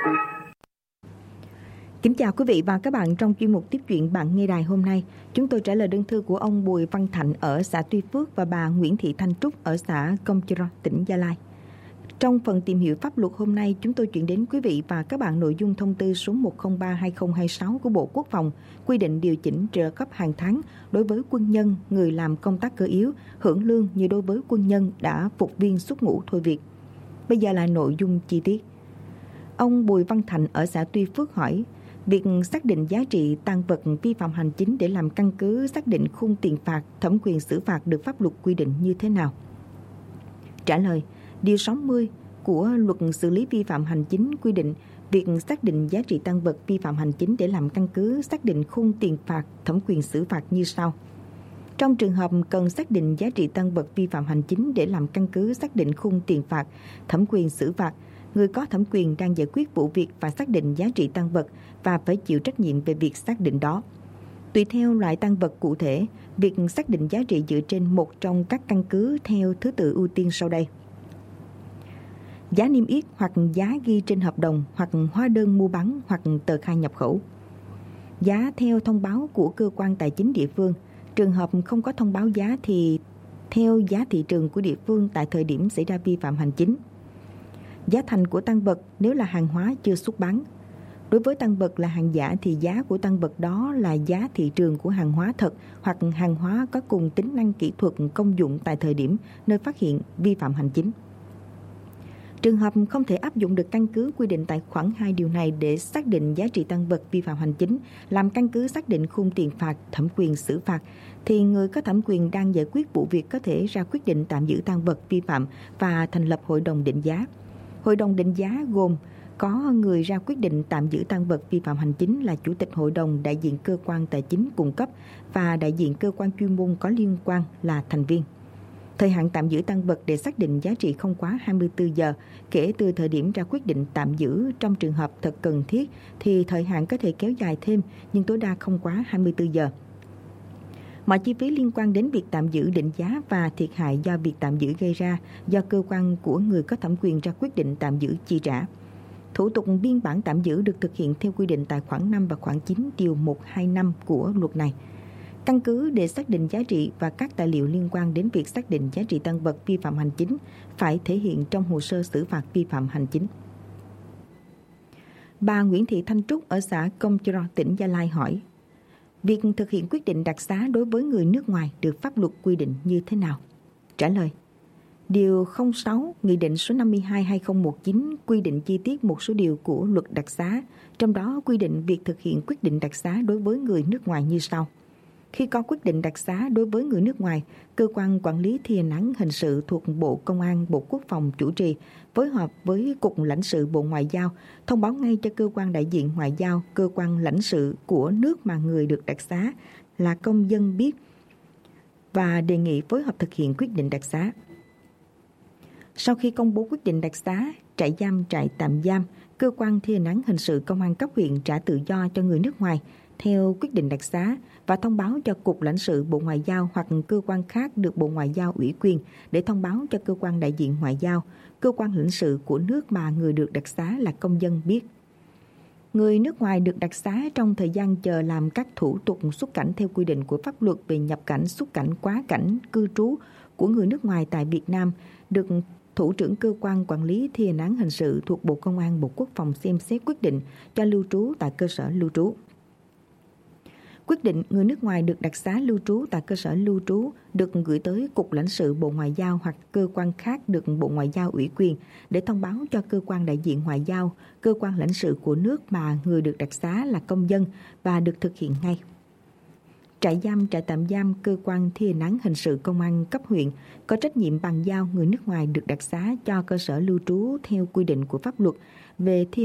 Kính chào quý vị và các bạn. Trong chuyên mục Tiếp chuyện bạn nghe đài hôm nay, chúng tôi trả lời đơn thư của ông Bùi Văn Thạnh ở xã Tuy Phước và bà Nguyễn Thị Thanh Trúc ở xã Công Chơ, tỉnh Gia Lai. Trong phần tìm hiểu pháp luật hôm nay, chúng tôi chuyển đến quý vị và các bạn nội dung thông tư số 103/2026 của Bộ Quốc phòng quy định điều chỉnh trợ cấp hàng tháng đối với quân nhân, người làm công tác cơ yếu, hưởng lương như đối với quân nhân đã phục viên xuất ngũ thôi việc. Bây giờ là nội dung chi tiết. Ông Bùi Văn Thạnh ở xã Tuy Phước hỏi, việc xác định giá trị tang vật vi phạm hành chính để làm căn cứ xác định khung tiền phạt, thẩm quyền xử phạt được pháp luật quy định như thế nào? Trả lời, Điều 60 của Luật xử lý vi phạm hành chính quy định việc xác định giá trị tang vật vi phạm hành chính để làm căn cứ xác định khung tiền phạt, thẩm quyền xử phạt như sau. Trong trường hợp cần xác định giá trị tang vật vi phạm hành chính để làm căn cứ xác định khung tiền phạt, thẩm quyền xử phạt, người có thẩm quyền đang giải quyết vụ việc và xác định giá trị tang vật và phải chịu trách nhiệm về việc xác định đó. Tùy theo loại tang vật cụ thể, việc xác định giá trị dựa trên một trong các căn cứ theo thứ tự ưu tiên sau đây. Giá niêm yết hoặc giá ghi trên hợp đồng hoặc hóa đơn mua bán hoặc tờ khai nhập khẩu. Giá theo thông báo của cơ quan tài chính địa phương. Trường hợp không có thông báo giá thì theo giá thị trường của địa phương tại thời điểm xảy ra vi phạm hành chính. Giá thành của tang vật nếu là hàng hóa chưa xuất bán. Đối với tang vật là hàng giả thì giá của tang vật đó là giá thị trường của hàng hóa thật hoặc hàng hóa có cùng tính năng kỹ thuật công dụng tại thời điểm nơi phát hiện vi phạm hành chính. Trường hợp không thể áp dụng được căn cứ quy định tại khoản 2 điều này để xác định giá trị tang vật vi phạm hành chính, làm căn cứ xác định khung tiền phạt, thẩm quyền xử phạt, thì người có thẩm quyền đang giải quyết vụ việc có thể ra quyết định tạm giữ tang vật vi phạm và thành lập hội đồng định giá. Hội đồng định giá gồm có người ra quyết định tạm giữ tang vật vi phạm hành chính là chủ tịch hội đồng, đại diện cơ quan tài chính cung cấp và đại diện cơ quan chuyên môn có liên quan là thành viên. Thời hạn tạm giữ tang vật để xác định giá trị không quá 24 giờ kể từ thời điểm ra quyết định tạm giữ. Trong trường hợp thật cần thiết thì thời hạn có thể kéo dài thêm nhưng tối đa không quá 24 giờ. Mọi chi phí liên quan đến việc tạm giữ, định giá và thiệt hại do việc tạm giữ gây ra do cơ quan của người có thẩm quyền ra quyết định tạm giữ chi trả. Thủ tục biên bản tạm giữ được thực hiện theo quy định tại khoản 5 và khoản 9 điều 125 của luật này. Căn cứ để xác định giá trị và các tài liệu liên quan đến việc xác định giá trị tang vật vi phạm hành chính phải thể hiện trong hồ sơ xử phạt vi phạm hành chính. Bà Nguyễn Thị Thanh Trúc ở xã Công Chơ, tỉnh Gia Lai hỏi, việc thực hiện quyết định đặc xá đối với người nước ngoài được pháp luật quy định như thế nào? Trả lời, Điều 06 Nghị định số 52/2019 quy định chi tiết một số điều của luật đặc xá, trong đó quy định việc thực hiện quyết định đặc xá đối với người nước ngoài như sau. Khi có quyết định đặc xá đối với người nước ngoài, cơ quan quản lý thi hành án hình sự thuộc Bộ Công an, Bộ Quốc phòng chủ trì, phối hợp với Cục lãnh sự Bộ Ngoại giao, thông báo ngay cho cơ quan đại diện ngoại giao, cơ quan lãnh sự của nước mà người được đặc xá là công dân biết và đề nghị phối hợp thực hiện quyết định đặc xá. Sau khi công bố quyết định đặc xá, trại giam, trại tạm giam, cơ quan thi hành án hình sự công an cấp huyện trả tự do cho người nước ngoài theo quyết định đặc xá và thông báo cho Cục lãnh sự Bộ Ngoại giao hoặc cơ quan khác được Bộ Ngoại giao ủy quyền để thông báo cho cơ quan đại diện ngoại giao, cơ quan lãnh sự của nước mà người được đặc xá là công dân biết. Người nước ngoài được đặc xá trong thời gian chờ làm các thủ tục xuất cảnh theo quy định của pháp luật về nhập cảnh, xuất cảnh, quá cảnh, cư trú của người nước ngoài tại Việt Nam được Thủ trưởng cơ quan quản lý thi hành án hình sự thuộc Bộ Công an, Bộ Quốc phòng xem xét quyết định cho lưu trú tại cơ sở lưu trú. Quyết định người nước ngoài được đặc xá lưu trú tại cơ sở lưu trú được gửi tới Cục lãnh sự Bộ Ngoại giao hoặc cơ quan khác được Bộ Ngoại giao ủy quyền để thông báo cho cơ quan đại diện ngoại giao, cơ quan lãnh sự của nước mà người được đặc xá là công dân và được thực hiện ngay. Trại giam, trại tạm giam, cơ quan thi hành án hình sự công an cấp huyện có trách nhiệm bàn giao người nước ngoài được đặc xá cho cơ sở lưu trú theo quy định của pháp luật về thi